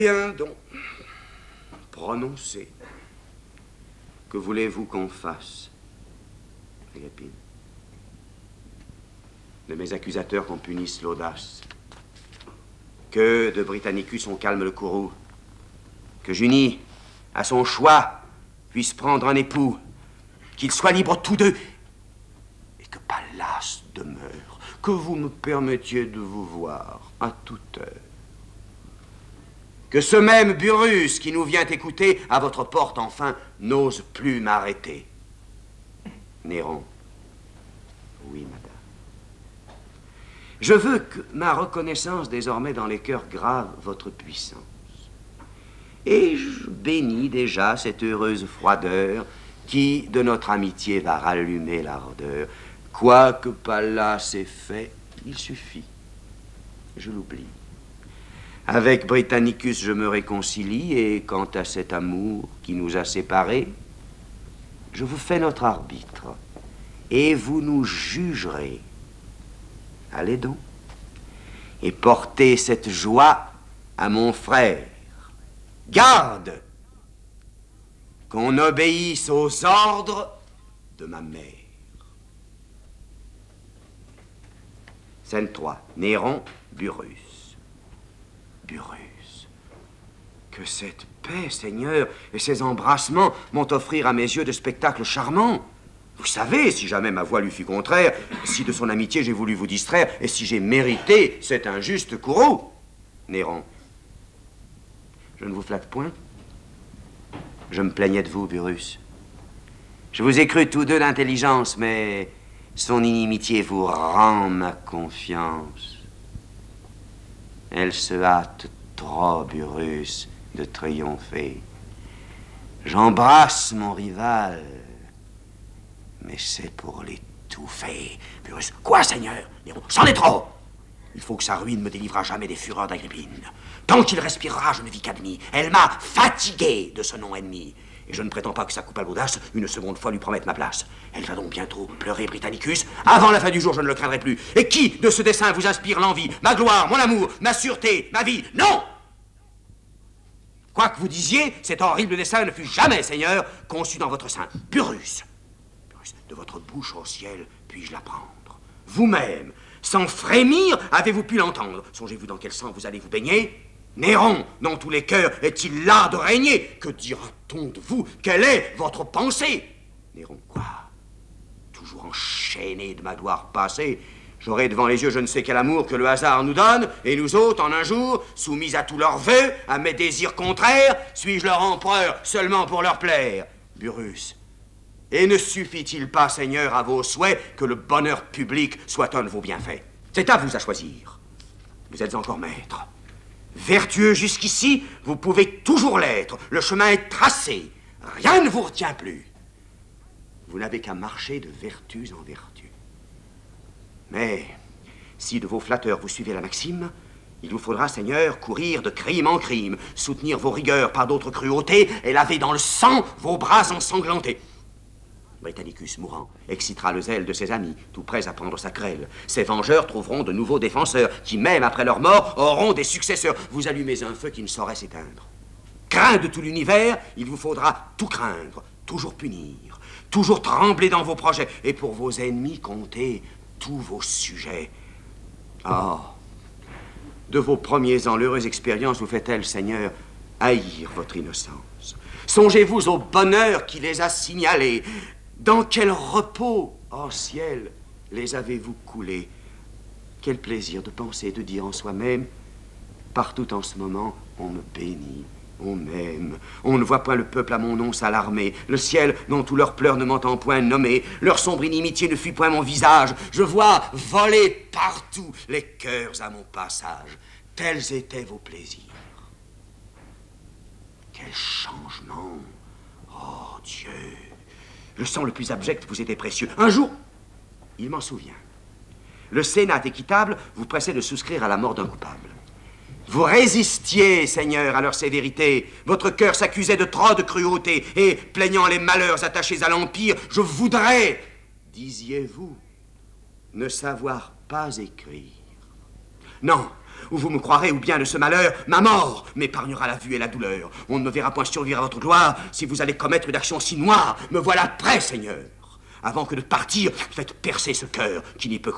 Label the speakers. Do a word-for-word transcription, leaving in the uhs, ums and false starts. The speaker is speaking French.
Speaker 1: Bien donc, prononcez. Que voulez-vous qu'on fasse, Agrippine? De mes accusateurs qu'on punisse l'audace. Que de Britannicus on calme le courroux. Que Junie, à son choix, puisse prendre un époux. Qu'ils soient libres tous deux. Et que Pallas demeure. Que vous me permettiez de vous voir à toute heure. Que ce même Burrus qui nous vient écouter à votre porte, enfin, n'ose plus m'arrêter. Néron. Oui, madame. Je veux que ma reconnaissance désormais dans les cœurs grave votre puissance. Et je bénis déjà cette heureuse froideur qui, de notre amitié, va rallumer l'ardeur. Quoique Pallas ait fait, il suffit. Je l'oublie. Avec Britannicus, je me réconcilie, et quant à cet amour qui nous a séparés, je vous fais notre arbitre, et vous nous jugerez. Allez donc, et portez cette joie à mon frère. Garde qu'on obéisse aux ordres de ma mère. Scène trois. Néron, Burrus. Burrus. Que cette paix, Seigneur, et ces embrassements m'ont offrir à mes yeux de spectacles charmants. Vous savez, si jamais ma voix lui fut contraire, si de son amitié j'ai voulu vous distraire, et si j'ai mérité cet injuste courroux. Néron. Je ne vous flatte point. Je me plaignais de vous, Burrus. Je vous ai cru tous deux d'intelligence, mais son inimitié vous rend ma confiance. Elle se hâte trop, Burrus, de triompher. J'embrasse mon rival, mais c'est pour l'étouffer. Burrus, quoi, Seigneur? Néron, c'en est trop! Il faut que sa ruine me délivre à jamais des fureurs d'Agrippine. Tant qu'il respirera, je ne vis qu'Agni. Elle m'a fatigué de ce nom ennemi. Et je ne prétends pas que sa coupable audace, une seconde fois, lui promette ma place. Elle va donc bientôt pleurer Britannicus. Avant la fin du jour, je ne le craindrai plus. Et qui de ce dessein vous inspire l'envie, ma gloire, mon amour, ma sûreté, ma vie? Non! Quoi que vous disiez, cet horrible dessein ne fut jamais, Seigneur, conçu dans votre sein. Burrus, Burrus, de votre bouche au ciel, puis-je l'apprendre? Vous-même, sans frémir, avez-vous pu l'entendre? Songez-vous dans quel sang vous allez vous baigner? Néron, dans tous les cœurs, est-il là de régner? Que dira-t-on de vous? Quelle est votre pensée? Néron, quoi? Toujours enchaîné de ma gloire passée, j'aurai devant les yeux je ne sais quel amour que le hasard nous donne, et nous autres, en un jour, soumis à tous leurs vœux, à mes désirs contraires, suis-je leur empereur seulement pour leur plaire? Burrus, et ne suffit-il pas, Seigneur, à vos souhaits, que le bonheur public soit un de vos bienfaits? C'est à vous à choisir. Vous êtes encore maître. Vertueux jusqu'ici, vous pouvez toujours l'être. Le chemin est tracé. Rien ne vous retient plus. Vous n'avez qu'à marcher de vertus en vertus. Mais, si de vos flatteurs vous suivez la maxime, il vous faudra, Seigneur, courir de crime en crime, soutenir vos rigueurs par d'autres cruautés et laver dans le sang vos bras ensanglantés. Britannicus, mourant, excitera le zèle de ses amis, tout prêts à prendre sa querelle. Ses vengeurs trouveront de nouveaux défenseurs, qui, même après leur mort, auront des successeurs. Vous allumez un feu qui ne saurait s'éteindre. Craint de tout l'univers, il vous faudra tout craindre, toujours punir, toujours trembler dans vos projets, et pour vos ennemis, compter tous vos sujets. Oh, de vos premiers ans, l'heureuse expérience vous fait-elle, Seigneur, haïr votre innocence? Songez-vous au bonheur qui les a signalés. Dans quel repos, ô ciel, les avez-vous coulés? Quel plaisir de penser, de dire en soi-même, partout en ce moment, on me bénit, on m'aime. On ne voit point le peuple à mon nom s'alarmer. Le ciel, dont tous leurs pleurs ne m'entend point nommer. Leur sombre inimitié ne fuit point mon visage. Je vois voler partout les cœurs à mon passage. Tels étaient vos plaisirs. Quel changement! Oh Dieu! Le sang le plus abject vous était précieux. Un jour, il m'en souvient, le Sénat équitable vous pressait de souscrire à la mort d'un coupable. Vous résistiez, Seigneur, à leur sévérité. Votre cœur s'accusait de trop de cruauté. Et, plaignant les malheurs attachés à l'Empire, je voudrais, disiez-vous, ne savoir pas écrire. Non, ou vous me croirez, ou bien de ce malheur, ma mort m'épargnera la vue et la douleur. On ne me verra point survivre à votre gloire si vous allez commettre une action si noire. Me voilà prêt, Seigneur. Avant que de partir, faites percer ce cœur qui n'y peut